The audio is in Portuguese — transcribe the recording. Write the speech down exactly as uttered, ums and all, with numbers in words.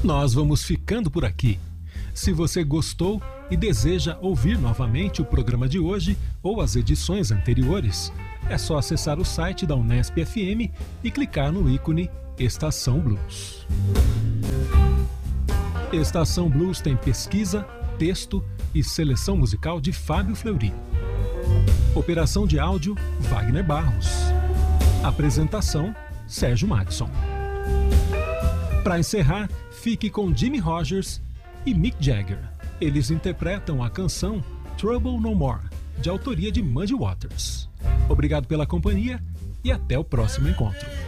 Nós vamos ficando por aqui. Se você gostou e deseja ouvir novamente o programa de hoje ou as edições anteriores, é só acessar o site da Unesp F M e clicar no ícone Estação Blues. Estação Blues tem pesquisa, texto e seleção musical de Fábio Fleury. Operação de áudio, Wagner Barros. Apresentação, Sérgio Madison. Para encerrar, fique com Jimmy Rogers e Mick Jagger. Eles interpretam a canção Trouble No More, de autoria de Muddy Waters. Obrigado pela companhia e até o próximo encontro.